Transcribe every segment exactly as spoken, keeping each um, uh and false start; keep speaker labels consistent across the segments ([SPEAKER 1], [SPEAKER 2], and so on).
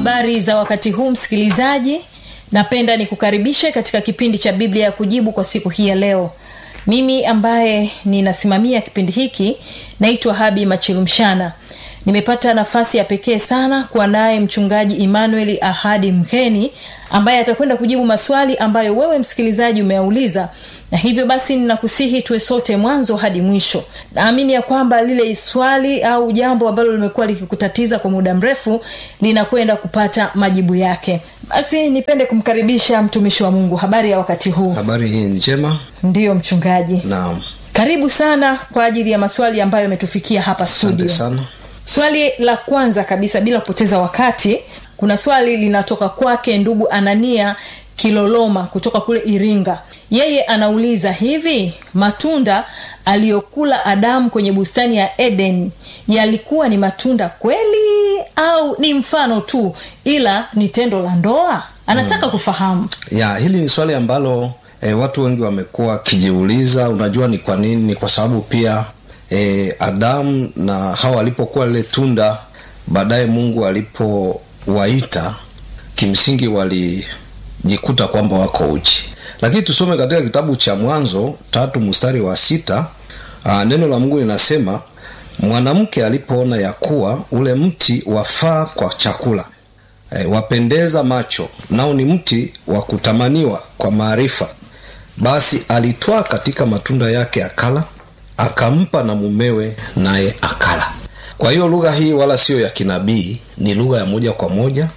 [SPEAKER 1] Habari za wakati huu msikilizaji, napenda nikukaribishe katika kipindi cha Biblia ya kujibu kwa siku hii ya leo. Mimi ambaye ninasimamia kipindi hiki naitwa Habi Machilumshana. Nimepata nafasi ya pekee sana kuwa naye mchungaji Emmanuel Ahadi Mkeni ambaye atakwenda kujibu maswali ambayo wewe msikilizaji umeyauliza. Na hivyo basi ninakusihi tuwe sote mwanzo hadi mwisho. Naamini ya kwamba lile swali au jambo ambalo limekuwa likikutatiza kwa muda mrefu linakwenda kupata majibu yake. Basi nipende kumkaribisha mtumishi wa Mungu. Habari ya wakati huu?
[SPEAKER 2] Habari hii njema.
[SPEAKER 1] Ndiyo mchungaji.
[SPEAKER 2] Naam.
[SPEAKER 1] Karibu sana kwa ajili ya maswali ambayo yametufikia hapa studio.
[SPEAKER 2] Asante sana.
[SPEAKER 1] Swali la kwanza kabisa bila kupoteza wakati, kuna swali linatoka kwake ndugu Anania Kiloloma kutoka kule Iringa. Yeye anauliza hivi, matunda aliyokula Adamu kwenye bustani ya Eden yalikuwa ni matunda kweli au ni mfano tu ila ni tendo la ndoa? Anataka hmm. kufahamu.
[SPEAKER 2] Ya, hili ni swali ambalo e, watu wengi wamekuwa kijiuliza. Unajua ni kwa nini? Ni kwa sababu pia e, Adamu na Hawa walipokuwa lile tunda, baadaye Mungu alipowaita, kimsingi walijikuta kwamba wako uchi. Lakini tusome katika kitabu cha Mwanzo tatu mstari wa sita, aa, neno la Mungu linasema, mwanamke alipoona ya kuwa ule mti wafaa kwa chakula, e, wapendeza macho, nao ni mti wa kutamaniwa kwa maarifa, basi alitwaa katika matunda yake akala, akampa na mumewe naye akala. Kwa hiyo lugha hii wala sio ya kinabii, ni lugha ya moja kwa moja,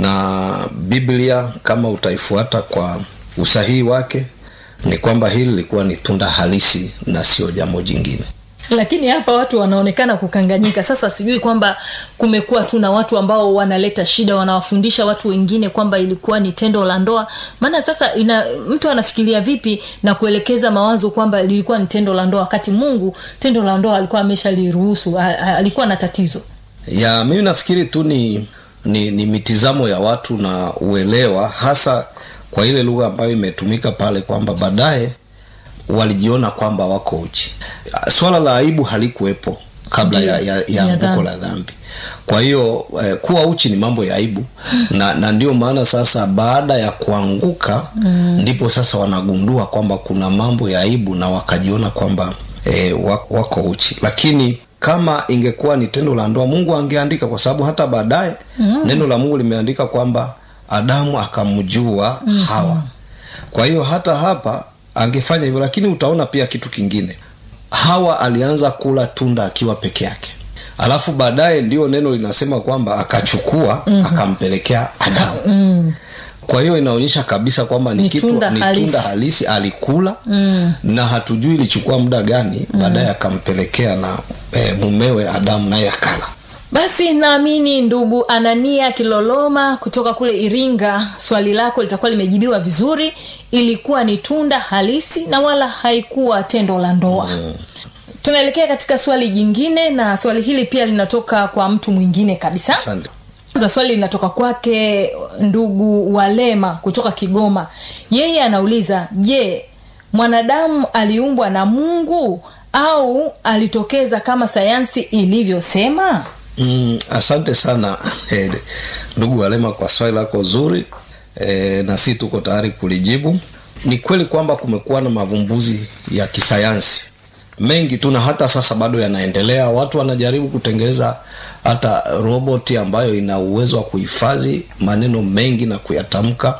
[SPEAKER 2] na Biblia kama utaifuata kwa usahihi wake ni kwamba hili lilikuwa ni tunda halisi na sio jambo jingine.
[SPEAKER 1] Lakini hapa watu wanaonekana kukanganyika. Sasa sijui kwamba kumekuwa tu na watu ambao wanaleta shida, wanawafundisha watu wengine kwamba ilikuwa ni tendo la ndoa. Maana sasa ina, mtu anafikiria vipi na kuelekeza mawazo kwamba lilikuwa ni tendo la ndoa wakati Mungu tendo la ndoa alikuwa ameshaliruhusu, alikuwa na tatizo?
[SPEAKER 2] Ya, mimi nafikiri tu ni ni, ni mitizamo ya watu na uelewa, hasa kwa ile lugha ambayo imetumika pale, kwamba baadaye walijiona kwamba wako uchi. Swala la aibu halikuwepo kabla ya ya, ya anguko la dhambi. Kwa hiyo eh, kuwa uchi ni mambo ya aibu na na ndio maana sasa baada ya kuanguka mm. ndipo sasa wanagundua kwamba kuna mambo ya aibu na wakajiona kwamba eh, wako uchi. Lakini kama ingekuwa ni tendo la ndoa, Mungu angeandika, kwa sababu hata baadaye mm. neno la Mungu limeandika kwamba Adamu akamjua mm. Hawa. Kwa hiyo hata hapa angefanya hivyo. Lakini utaona pia kitu kingine, Hawa alianza kula tunda akiwa peke yake, alafu baadaye ndio neno linasema kwamba akachukua mm-hmm. akampelekea Adamu. mm. Kwa hiyo inaonyesha kabisa kwamba ni, ni kitu tunda ni halisi. Tunda halisi alikula mm. na hatujui ilichukua muda gani mm. baadaye akampelekea na e, mumewe Adamu naye akala.
[SPEAKER 1] Basi naamini ndugu Anania Kiloloma kutoka kule Iringa, swali lako litakuwa limejibiwa vizuri. Ilikuwa ni tunda halisi na wala haikuwa tendo la ndoa. Mm. Tunaelekea katika swali jingine, na swali hili pia linatoka kwa mtu mwingine kabisa.
[SPEAKER 2] Asante.
[SPEAKER 1] Za swali linatoka kwake ndugu Walema kutoka Kigoma. Yeye anauliza, je, mwanadamu aliumbwa na Mungu au alitokeza kama sayansi ilivyosema?
[SPEAKER 2] Mm, asante sana eh, ndugu Walema kwa swali lako zuri, eh, na sisi tuko tayari kulijibu. Ni kweli kwamba kumekuwa na mavumbuzi ya kisayansi mengi tu, na hata sasa bado yanaendelea. Watu wanajaribu kutengeneza hata roboti ambayo ina uwezo wa kuhifadhi maneno mengi na kuyatamka,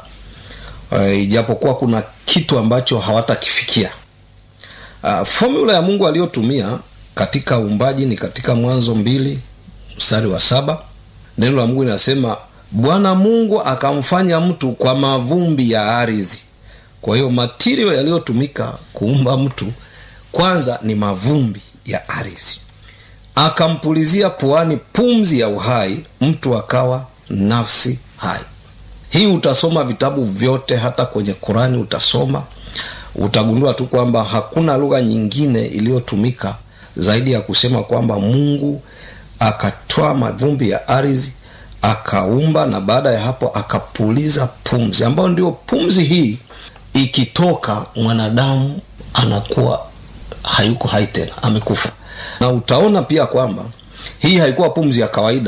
[SPEAKER 2] eh, ijapokuwa kuna kitu ambacho hawatakifikia. Uh, formula ya Mungu aliyotumia katika uumbaji ni katika Mwanzo mbili mstari wa saba. Neno la Mungu linasema, Bwana Mungu akamfanya mtu kwa mavumbi ya ardhi. Kwa hiyo material yaliyotumika kuumba mtu kwanza ni mavumbi ya ardhi. Akampulizia puani pumzi ya uhai, mtu akawa nafsi hai. Hii utasoma vitabu vyote, hata kwenye Qurani utasoma, utagundua tu kwamba hakuna lugha nyingine iliyotumika zaidi ya kusema kwamba Mungu akatoa mavumbi ya ardhi akaumba, na baada ya hapo akapuliza pumzi, ambayo ndio pumzi hii ikitoka mwanadamu anakuwa hayuko hai tena, amekufa. Na utaona pia kwamba hii haikuwa pumzi ya kawaida,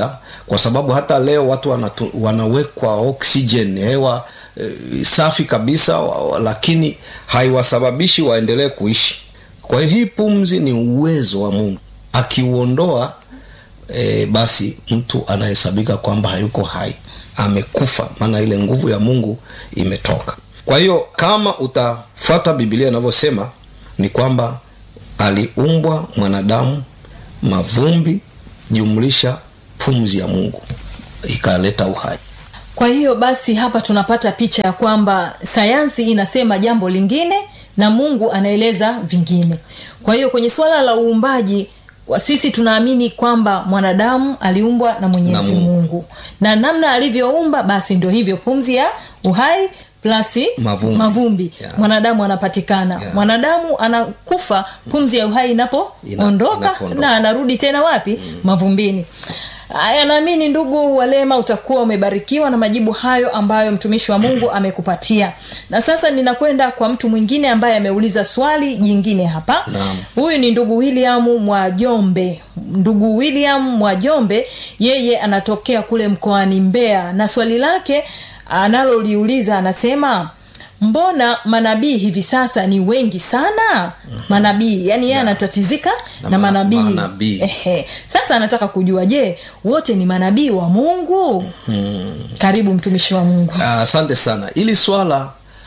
[SPEAKER 2] kwa sababu hata leo watu wanatu, wanawekwa oxygen, hewa e, safi kabisa, wa, lakini haiwasababishi waendelee kuishi. Kwa hiyo hii pumzi ni uwezo wa Mungu. Akiuondoa e, basi mtu anahesabika kwamba hayuko hai, amekufa, maana ile nguvu ya Mungu imetoka. Kwa hiyo kama utafuata Biblia inavyosema ni kwamba aliumbwa mwanadamu mavumbi jumlisha pumzi ya Mungu ikaleta uhai.
[SPEAKER 1] Kwa hiyo basi hapa tunapata picha ya kwamba sayansi inasema jambo lingine na Mungu anaeleza vingine. Kwa hiyo kwenye swala la uumbaji, kwa sisi tunaamini kwamba mwanadamu aliumbwa na Mwenyezi na Mungu. Mungu. Na namna alivyoumba basi ndio hivyo, pumzi ya uhai plus mavumbi, mavumbi. Yeah. Mwanadamu anapatikana. Yeah. Mwanadamu anakufa, pumzi ya uhai inapoondoka Ina, na anarudi tena wapi? Mm. Mavumbini. Aya, naamini ndugu Walema utakuwa umebarikiwa na majibu hayo ambayo mtumishi wa Mungu amekupatia. Na sasa ninakwenda kwa mtu mwingine ambaye ameuliza swali jingine hapa. Naam. Huyu ni ndugu William Mwajombe. Ndugu William Mwajombe, yeye anatokea kule mkoani Mbeya, na swali lake analoliuliza anasema, mbona manabii hivi sasa ni wengi sana? Manabii, yani yeye anatatizika na, na manabii. Manabii. Ehe. Sasa anataka kujua, je, wote ni manabii wa Mungu? Hmm. Karibu mtumishi wa Mungu.
[SPEAKER 2] Asante uh, sana. Hili swala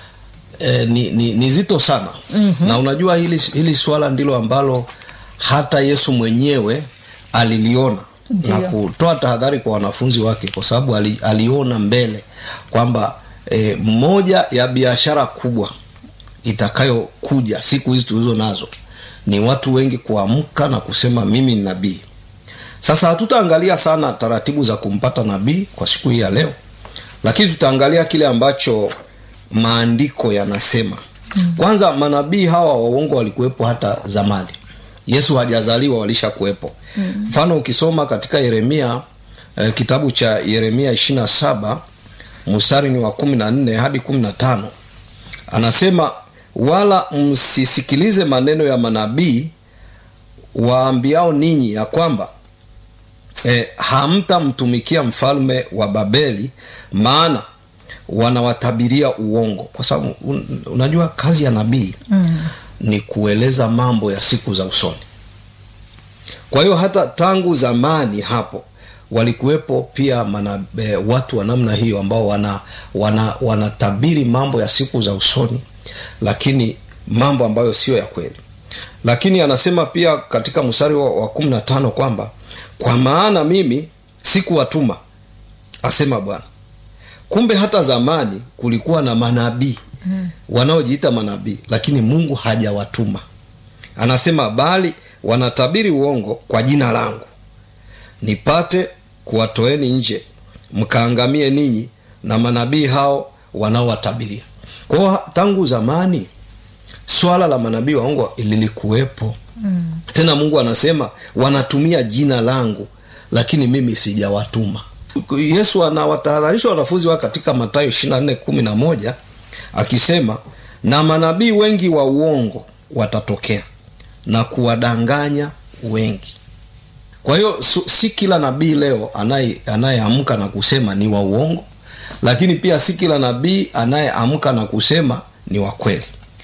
[SPEAKER 2] eh, ni, ni, ni zito sana. Mm-hmm. Na unajua hili, hili swala ndilo ambalo hata Yesu mwenyewe aliliona. Ndiyo. Na kutoa tahadhari kwa wanafunzi wake, kwa sababu ali, aliona mbele kwamba E, moja ya biashara kubwa itakayokuja siku hizi tulizo nazo ni watu wengi kuamka na kusema mimi ni nabii. Sasa hatutaangalia sana taratibu za kumpata nabii kwa siku hii ya leo, lakini tutaangalia kile ambacho maandiko yanasema. Mm. Kwanza, manabii hawa wa uongo walikuwepo hata zamani. Yesu hajazaliwa walishakuwepo. Mfano, mm. ukisoma katika Yeremia eh, kitabu cha Yeremia ishirini na saba mstari ni wa kumi na nne hadi kumi na tano, anasema, wala msisikilize maneno ya manabii waambiao ninyi ya kwamba eh, hamtamtumikia mfalme wa Babeli, maana wanawatabiria uongo. Kwa sababu un, unajua kazi ya nabii mm. ni kueleza mambo ya siku za usoni. Kwa hiyo hata tangu zamani hapo walikuwepo pia manabe, watu wa namna hiyo ambao wana wana wanatabiri mambo ya siku za usoni, lakini mambo ambayo sio ya kweli. Lakini anasema pia katika mstari wa, wa kumi na tano kwamba kwa maana mimi sikuwatuma, asema Bwana. Kumbe hata zamani kulikuwa na manabii hmm. wanaojiita manabii, lakini Mungu hajawatuma. Anasema bali wanatabiri uongo kwa jina langu, nipate kuwatoeni nje mkaangamie ninyi na manabii hao wanaowatabiria. Kwa hiyo tangu zamani swala la manabii waongo lilikuwepo. Mm. Tena Mungu anasema wanatumia jina langu, lakini mimi sijawatuma. Yesu anawatahadharisha wanafunzi wake katika Mathayo ishirini na nne kumi na moja akisema, na manabii wengi wa uongo watatokea na kuwadanganya wengi. Kwa hiyo si kila nabii leo anayeamka na kusema ni wa uongo, lakini pia si kila nabii anayeamka na kusema ni wa kweli.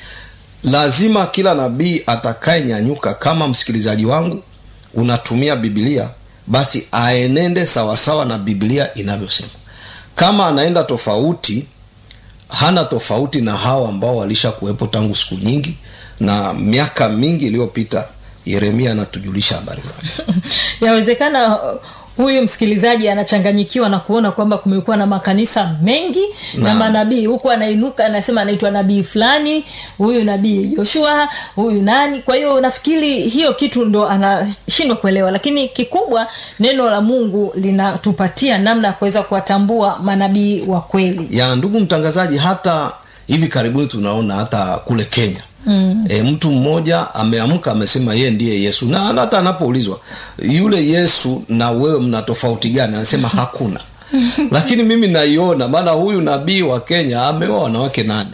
[SPEAKER 2] Lazima kila nabii atakayenyanyuka, kama msikilizaji wangu unatumia Biblia, basi aenende sawasawa na Biblia inavyosema. Kama anaenda tofauti, hana tofauti na hao ambao walisha kuwepo tangu siku nyingi na miaka mingi iliyopita. Yeremia anatujulisha habari zake.
[SPEAKER 1] Yawezekana huyu msikilizaji anachanganyikiwa na kuona kwamba kumekuwa na makanisa mengi na, na manabii. Huko anainuka anasema anaitwa nabii fulani, huyu nabii Joshua, huyu nani. Kwa hiyo nafikiri hiyo kitu ndo anashindwa kuelewa, lakini kikubwa neno la Mungu linatupatia namna ya kuweza kuwatambua manabii wa kweli.
[SPEAKER 2] Ya ndugu mtangazaji, hata hivi karibuni tunaona hata kule Kenya Mm. E, mtu mmoja ameamka amesema yeye ndiye Yesu, na hata anapoulizwa yule Yesu na wewe mna tofauti gani, anasema hakuna. Lakini mimi naiona, maana huyu nabii wa Kenya ameoa wanawake nane.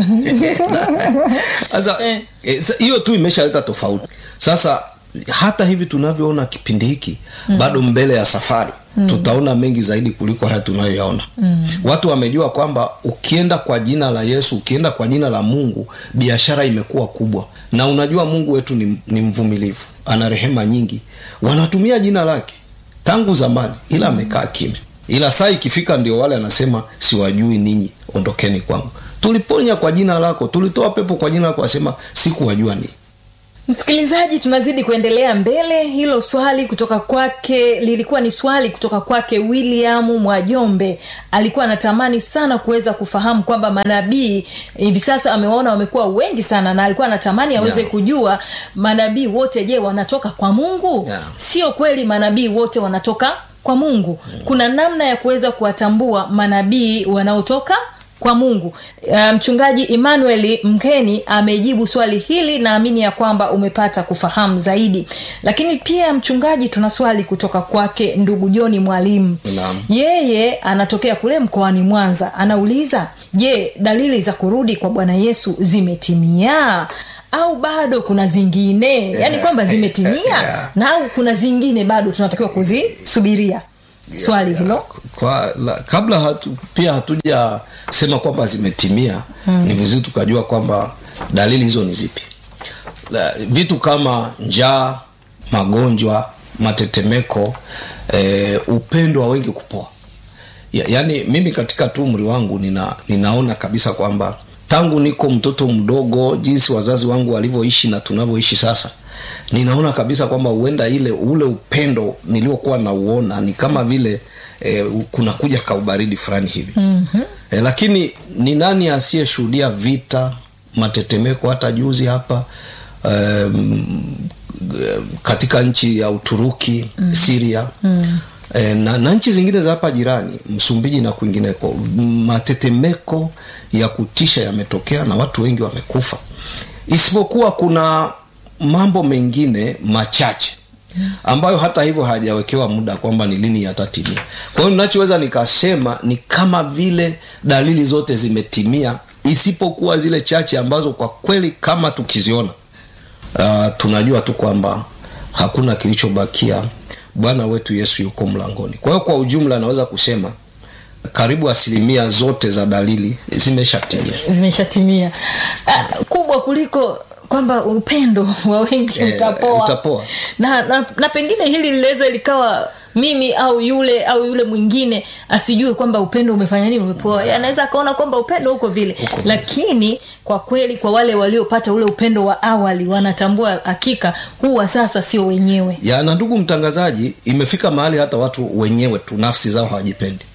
[SPEAKER 2] Sasa hiyo e, tu imeshaleta tofauti. Sasa hata hivi tunavyoona kipindi hiki mm. bado mbele ya safari mm. tutaona mengi zaidi kuliko haya tunayoyaona. mm. Watu wamejua kwamba ukienda kwa jina la Yesu, ukienda kwa jina la Mungu, biashara imekuwa kubwa. Na unajua Mungu wetu ni, ni mvumilivu, ana rehema nyingi. Wanatumia jina lake tangu zamani, ila amekaa kimya. Ila saa ikifika ndio wale anasema siwajui ninyi, ondokeni kwangu. Tuliponya kwa jina lako, tulitoa pepo kwa jina lako, asema sikuwajua ninyi.
[SPEAKER 1] Msikilizaji, tunazidi kuendelea mbele. Hilo swali kutoka kwake lilikuwa ni swali kutoka kwake William Mwajombe. Alikuwa anatamani sana kuweza kufahamu kwamba manabii hivi sasa amewaona wamekuwa wengi sana, na alikuwa anatamani aweze yeah. kujua manabii wote je wanatoka kwa Mungu? Yeah. Sio kweli manabii wote wanatoka kwa Mungu. Mm. Kuna namna ya kuweza kuwatambua manabii wanaotoka kwa Mungu. Mchungaji Emmanuel Mkeni amejibu swali hili, naamini ya kwamba umepata kufahamu zaidi. Lakini pia mchungaji, tuna swali kutoka kwake ndugu Joni Mwalimu.
[SPEAKER 2] Naam.
[SPEAKER 1] Yeye anatokea kule mkoani Mwanza. Anauliza, je, dalili za kurudi kwa Bwana Yesu zimetimia au bado kuna zingine? Yaani kwamba zimetimia na au kuna zingine bado tunatakiwa kuzisubiria? Swali
[SPEAKER 2] yeah,
[SPEAKER 1] hilo.
[SPEAKER 2] Yeah. Kwa la, kabla hatu, pia hatuja sema kwamba zimetimia, hmm. ni vizuri tukajua kwamba dalili hizo ni zipi. La, vitu kama njaa, magonjwa, matetemeko, e, upendo wa wengi kupoa. Ya, yani mimi katika tu umri wangu nina, ninaona kabisa kwamba tangu niko mtoto mdogo, jinsi wazazi wangu walivyoishi na tunavyoishi sasa, ninaona kabisa kwamba huenda ile ule upendo niliokuwa nauona ni kama vile eh, kuna kuja kaubaridi fulani hivi. Mm-hmm. Eh, lakini ni nani asiyeshuhudia vita, matetemeko? Hata juzi hapa um, katika nchi ya Uturuki, mm. Syria, mm. eh, na, na nchi zingine za hapa jirani, Msumbiji na kwingineko, matetemeko ya kutisha yametokea na watu wengi wamekufa. Isipokuwa kuna mambo mengine machache ambayo hata hivyo hajawekewa muda kwamba ni lini yatatimia. Kwa hiyo ninachoweza nikasema ni kama vile dalili zote zimetimia, isipokuwa zile chache ambazo kwa kweli kama tukiziona uh, tunajua tu kwamba hakuna kilichobakia. Bwana wetu Yesu yuko mlangoni. Kwa hiyo kwa ujumla naweza kusema karibu asilimia zote za dalili zimeshatimia.
[SPEAKER 1] Zimeshatimia. Uh, kubwa kuliko kwamba upendo wa wengi
[SPEAKER 2] eh,
[SPEAKER 1] utapoa.
[SPEAKER 2] utapoa.
[SPEAKER 1] Na, na na pengine hili linaweza likawa mimi au yule au yule mwingine asijue kwamba upendo umefanya nini umepoa. Yeah. Anaweza akaona kwamba upendo uko vile. Uko. Lakini kwa kweli kwa wale waliopata ule upendo wa awali wanatambua hakika huwa sasa sio wenyewe.
[SPEAKER 2] Ya, na ndugu mtangazaji, imefika mahali hata watu wenyewe tu nafsi zao hawajipendi.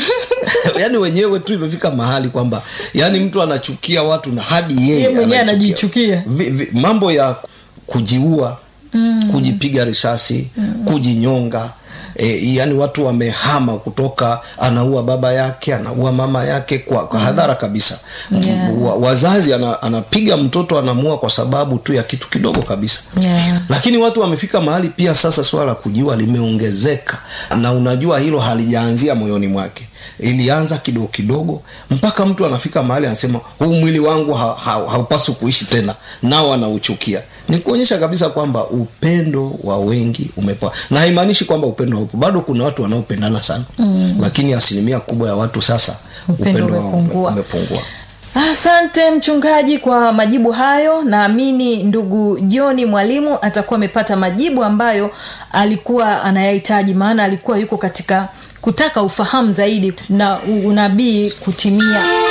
[SPEAKER 2] Yaani wenyewe tu imefika mahali kwamba yani mtu anachukia watu na hadi yeye
[SPEAKER 1] mwenyewe anajichukia.
[SPEAKER 2] Mambo ya kujiua, mm. kujipiga risasi, mm. kujinyonga. E, yani watu wamehama kutoka anaua baba yake, anaua mama yake kwa, kwa hadhara kabisa. Yeah. Wa, wazazi ana, anapiga mtoto anamua kwa sababu tu ya kitu kidogo kabisa.
[SPEAKER 1] Yeah.
[SPEAKER 2] Lakini watu wamefika mahali pia sasa swala la kujiua limeongezeka, na unajua hilo halijaanzia moyoni mwake. Ilianza kidogo kidogo mpaka mtu anafika mahali anasema huu mwili wangu ha, ha, haupaswi kuishi tena, nao anauchukia. Ni kuonyesha kabisa kwamba upendo wa wengi umepoa. Na haimaanishi kwamba upendo haupo. Bado kuna watu wanaopendana sana. Mm. Lakini asilimia kubwa ya watu sasa upendo, upendo umepungua. umepungua.
[SPEAKER 1] Asante mchungaji kwa majibu hayo. Naamini ndugu Joni Mwalimu atakuwa amepata majibu ambayo alikuwa anayahitaji, maana alikuwa yuko katika kutaka ufahamu zaidi na unabii kutimia.